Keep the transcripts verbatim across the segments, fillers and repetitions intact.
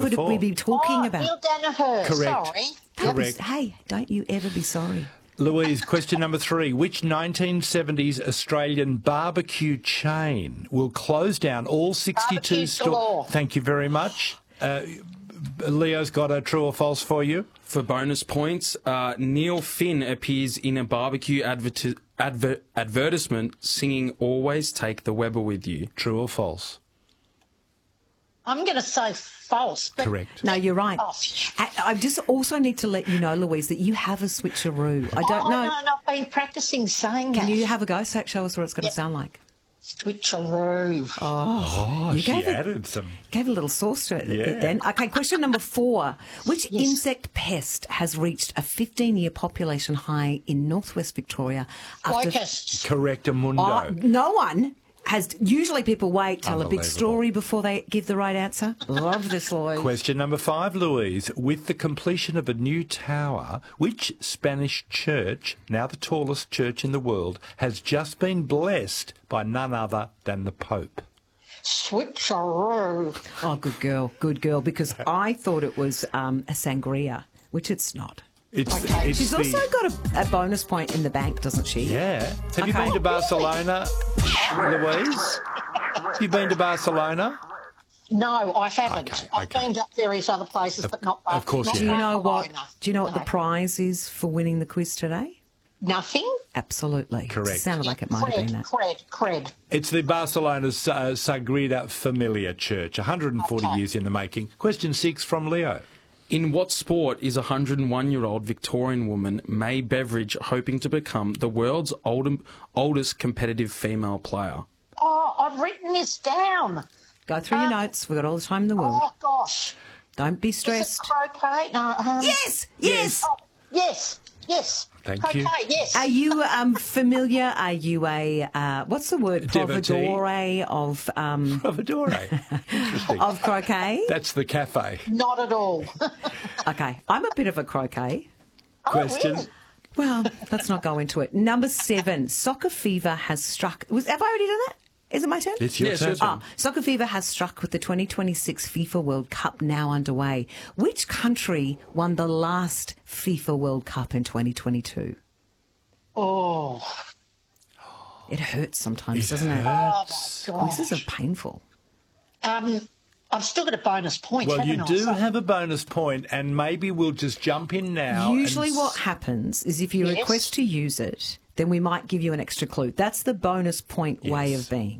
would before. we be talking oh, about? Neil Danaher. Correct. Sorry. Don't be- Correct. hey, don't you ever be sorry. Louise, question number three. Which nineteen seventies Australian barbecue chain will close down all sixty-two Barbecue stores? galore. Thank you very much. Uh, Leo's got a true or false for you. For bonus points, uh, Neil Finn appears in a barbecue adver- adver- advertisement singing "Always Take the Weber with You." True or false? I'm going to say false. But Correct. No, you're right. Oh. I, I just also need to let you know, Louise, that you have a switcheroo. I don't oh, know. no, no, I've been practicing saying Can that. you have a go? So show us what it's going to Yep. sound like. Switcheroo. Oh, You she gave it- added some. Gave a little sauce to it Yeah. then. Okay, question number four. Which Yes. insect pest has reached a fifteen-year population high in northwest Victoria after... Locusts. Correct, Amundo. Oh, no one has... Usually people wait, tell a big Unbelievable. story before they give the right answer. Love this, Louise. Question number five, Louise. With the completion of a new tower, which Spanish church, now the tallest church in the world, has just been blessed by none other than the Pope? Switcheroo. Oh, good girl, good girl, because I thought it was um, a sangria, which it's not. It's, Okay. it's She's the, also got a, a bonus point in the bank, doesn't she? Yeah. Have you Okay. been to Barcelona, Louise? Have you been to Barcelona? No, I haven't. Okay, I've okay. been to various other places, but not of course not you Do you have. know what? Barcelona. Do you know what the No. prize is for winning the quiz today? Nothing? Absolutely. Correct. Sounded like it might have been Cred, that. cred, cred. It's the Barcelona's uh, Sagrada Familia Church, one hundred forty Okay. years in the making. Question six from Leo. In what sport is a one hundred one-year-old Victorian woman, May Beveridge, hoping to become the world's old, oldest competitive female player? Oh, I've written this down. Go through your notes. We've got all the time in the world. Oh, gosh. Don't be Is it stressed. croquet? No. Um, Yes, yes. Oh, yes, yes. Thank croquet, you. yes. Are you um, familiar? Are you a uh, what's the word? Devotee. Providore of um, Provadore. Interesting. of croquet? That's the cafe. Not at all. Okay, I'm a bit of a croquet. Question. Oh, really? Well, let's not go into it. Number seven, soccer fever has struck. Was have I already done that? Is it my turn? It's your Yes, turn. your turn. Ah, soccer fever has struck with the twenty twenty-six FIFA World Cup now underway. Which country won the last FIFA World Cup in twenty twenty-two? Oh, It hurts sometimes, doesn't it? hurts. gosh. This is a painful. Um, I've still got a bonus point, Well, you haven't I? do So- have a bonus point, and maybe we'll just jump in now. Usually and what happens is if you Yes. request to use it, then we might give you an extra clue. That's the bonus point way Yes. of being.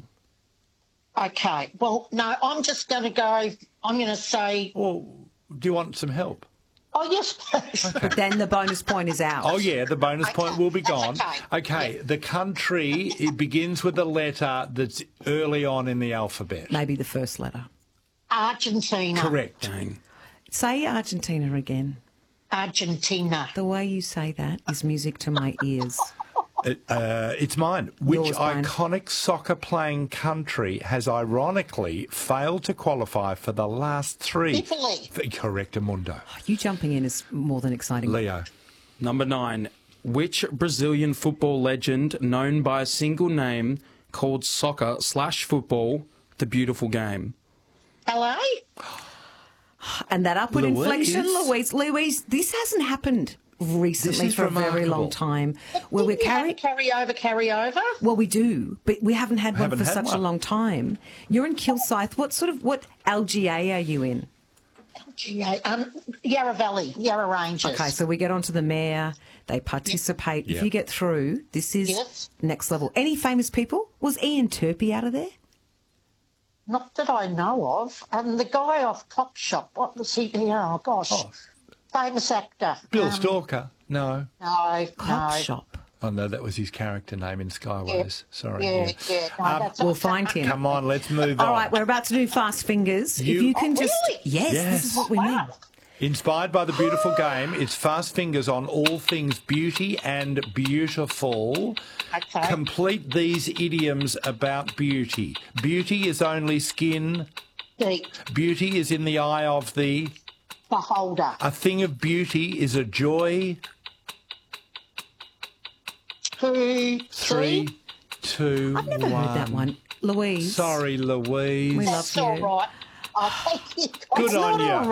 Okay. Well, no, I'm just going to go. I'm going to say. Well, do you want some help? Oh, yes, please. But then the bonus point is out. Oh, yeah, the bonus Okay, point will be that's gone. okay. Okay, the country, it begins with a letter that's early on in the alphabet. Maybe the first letter. Argentina. Correct. Dang. Say Argentina again. Argentina. The way you say that is music to my ears. It, uh, it's mine. Which Yours, Brian. iconic soccer-playing country has ironically failed to qualify for the last three? Italy. F- Correct, Amundo. You jumping in is more than exciting. Leo. Number nine. Which Brazilian football legend, known by a single name, called soccer slash football the beautiful game? L A? And that upward Louise. inflection, Louise, Louise, this hasn't happened recently This is for a very remarkable. long time. Well, we're Didn't you have carrying. a carry over, carry over? Well, we do, but we haven't had one Haven't for had such a one. long time. You're in Kilsyth. What sort of what L G A are you in? G A, um, Yarra Valley, Yarra Ranges. Okay, so we get onto the mayor. They participate. If Yep. you get through, this is Yes. next level. Any famous people? Was Ian Turpie out of there? Not that I know of. And the guy off Top Shop, what was he? Oh, gosh. Oh. Famous actor. Bill Um, Stalker. No. No, Cop no. Shop. Oh, no, that was his character name in Skyways. Sorry. Yeah, yeah. No, Um, that's We'll okay. find him. Come on, let's move All on. right, we're about to do fast fingers. You- if you can Oh, just really? yes, this Yes. is what we need. Wow. Inspired by the beautiful game, it's fast fingers on all things beauty and beautiful. Okay. Complete these idioms about beauty. Beauty is only skin. The Beauty is in the eye of the. beholder. A thing of beauty is a joy. Two, Three, two, I've never one. heard that one. Louise. Sorry, Louise. We love That's all you. right. I think you got Good it. on you.